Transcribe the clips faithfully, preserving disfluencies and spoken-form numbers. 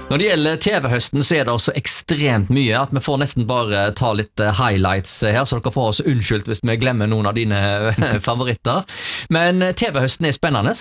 Når det gjelder T V-høsten så er det også ekstremt mye at vi får nesten bare ta litt highlights her, så dere får oss unnskyldt hvis vi glemmer noen av dine favoritter. Men T V-høsten er spennende.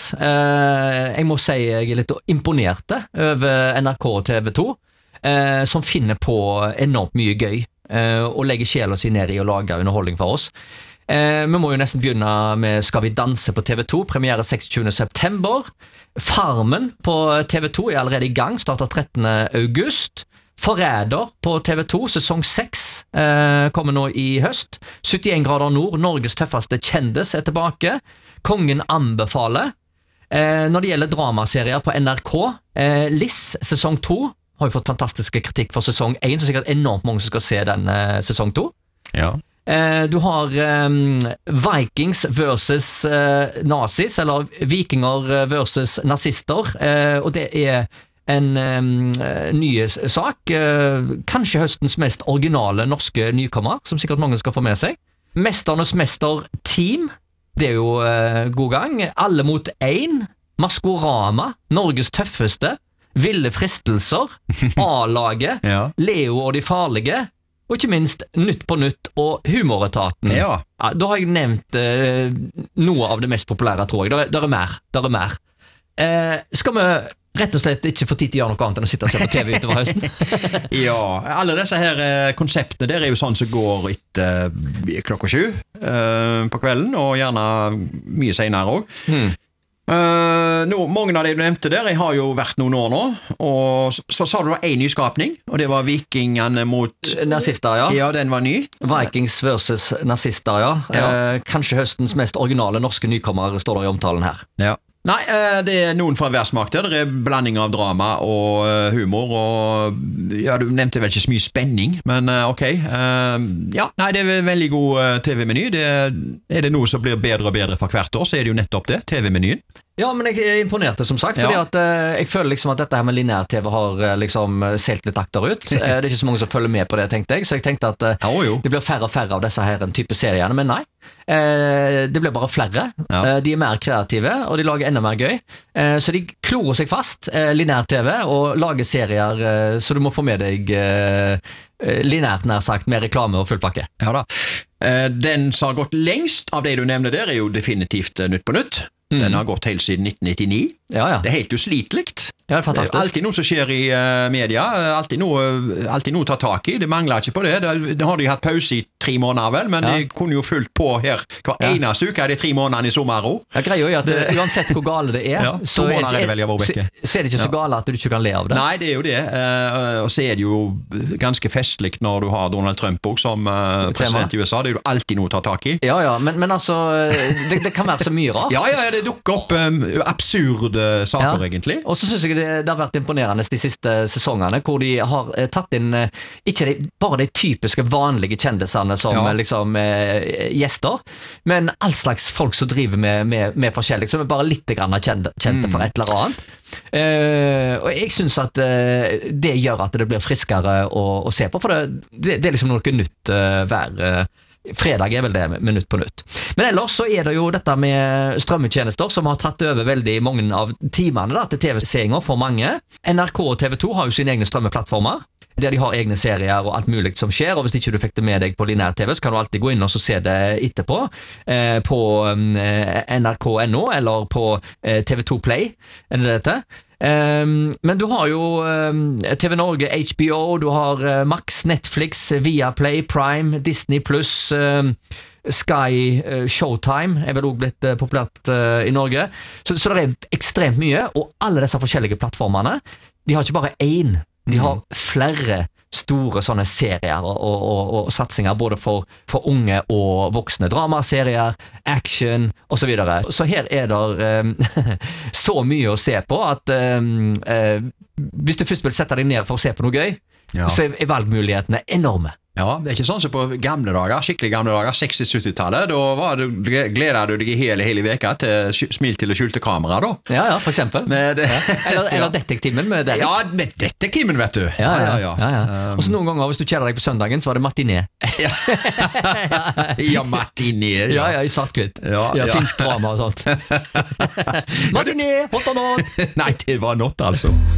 Jeg må si jeg er litt imponerte over N R K og T V to, som finner på enormt mye gøy og legger sjela si ned i å lage underholdning for oss. Eh, vi må jo nesten begynne med Skal vi danse på T V to, premiere seksogtyvende september. Farmen på T V to er allerede i gang, starter trettende august. Forræder på T V to, sesong seks, eh, kommer nå i høst. syttien grader nord, Norges tøffeste kjendis er tilbake. Kongen anbefaler. Eh, når det gjelder dramaserier på N R K, eh, Liss, sesong to, har jo fått fantastiske kritikk for sesong én, så sikkert enormt mange som skal se den eh, sesong to. Ja. Du har um, Vikings versus uh, nazis, eller vikinger versus nazister, uh, og det er en um, ny sak, uh, kanskje høstens mest originale norske nykommer, som sikkert mange skal få med seg. Mesternes mester team, det er jo uh, god gang. Alle mot én, Maskorama, Norges tøffeste, Ville fristelser, A-laget, ja. Leo og de farlige, og ikke minst Nytt på Nytt og Humoretaten. Ja. Ja, da har jeg nevnt eh, noe av det mest populære, tror jeg. Der er, der er mer. Der er mer. Eh, skal vi rett og slett ikke få tid til å gjøre noe annet enn å sitte og se på T V utover høsten? Ja, alle disse her konseptene der er jo sånn som går etter uh, klokka sju uh, på kvelden, og gjerne mye senere også. Hmm. Uh, nå, mange av de du nevnte der, jeg har jo vært noen år nå, og så, så sa du da en nyskapning, og det var vikingene mot nazister, ja. Ja, den var ny. Vikings versus nazister, ja. ja. Eh, kanskje høstens mest originale norske nykommer står der i omtalen her. Ja. Nei, uh, det er noen fra hver smak der. Det er blanding av drama og uh, humor, og ja, du nevnte vel ikke så mye spenning, men uh, ok. Uh, ja, nei, det er en veldig god uh, T V-meny. Det er, er det noe som blir bedre og bedre for hvert år, så er det jo nettopp det, T V-menyen. Ja, men jeg er imponert, som sagt, fordi ja. at uh, jeg føler liksom at dette her med lineær-T V har uh, liksom seilt litt akterut. uh, det er ikke så mange som følger med på det, tenkte jeg, så jeg tenkte at uh, oh, det blir færre og færre av disse her en type seriene, men nei. Uh, det blir bare flere. Ja. Uh, de er mer kreative, og de lager enda mer gøy. Uh, så de klorer seg fast, uh, lineær-T V, og lager serier, uh, så du må få med deg uh, lineært nær sagt, med reklame og full pakke. Ja da. Uh, den som har gått lengst av det du nevner der, er jo definitivt uh, Nytt på Nytt. Mm. Den har gått helt siden nitten nittini. Ja, ja. Det er helt uslitelikt. Ja, det er fantastisk. Det er alltid noe som skjer i uh, media, alltid noe, alltid noe å ta tak i. Det mangler ikke på det. Det, det har de hatt pause i tre måneder vel, men ja. De kunne jo fulgt på her hver ja. eneste uke, er det tre måneder i sommer. Ja, greier jo at det, uansett hvor gale det er, ja, så, er det, er, det så, så er det ikke så gale at du ikke kan le av det. Nei, det er jo det. Uh, og så er det jo ganske festlig når du har Donald Trump også, som uh, president i U S A. Det er jo alltid noe å ta tak i. Ja, ja, men, men altså, det, det kan være så mye rart. Ja, ja, det dukker opp um, absurde saker, ja. egentlig. Og så synes jeg det, det har vært imponerende de siste sesongene, hvor de har eh, tatt inn eh, ikke de, bare de typiske vanlige kjendisene som ja. liksom eh, gjester, men all slags folk som driver med, med, med forskjellig, som er bare litt grann kjente, kjente mm. for et eller annet. Eh, og jeg synes at eh, det gjør at det blir friskere å, å se på, for det, det, det er liksom noe nytt eh, hver eh, fredag er vel det med Nytt på Nytt. Men ellers så er det jo dette med strømmetjenester som har tatt over veldig mange av timene da, til T V-seeringer for mange. N R K og T V to har jo sine egne strømmeplattformer, der de har egne serier og alt mulig som skjer, og hvis ikke du fikk det med deg på lineær-T V, så kan du alltid gå inn og så se det etterpå, eh, på eh, N R K punktum N O eller på eh, T V to Play, er det dette? Um, men du har jo um, T V Norge, H B O, du har uh, Max, Netflix, Viaplay, Prime, Disney Plus, um, Sky, uh, Showtime er vel også blitt uh, populært uh, i Norge, så, så det er ekstremt mye, og alle disse forskjellige plattformene, de har ikke bare én, de har flere store sånne serier og, og, og, og satsinger både for, for unge og voksne, dramaserier, action og så videre. Så her er det um, så mye å se på at um, uh, hvis du først vil sette deg ned for å se på noe gøy, ja. så er valgmulighetene enorme. Ja, det er ikke sånn som på gamle dager, skikkelig gamle dager, seksti-sytti-tallet, da var det, gleder du deg hele, hele veka til smil til og skjulte kamera, da. Ja, ja, for eksempel. Det, ja. Eller, eller detektimen med Derek. Ja, med detektimen, vet du. Ja, ja, ja. ja, ja. Um, og så noen ganger, hvis du kjeder deg på søndagen, så var det matiné. ja, ja matiné. Ja. ja, ja, i svart-hvitt. Ja, ja, ja. Finsk drama og sånt. Matiné, hot or not? Nei, det var not, altså.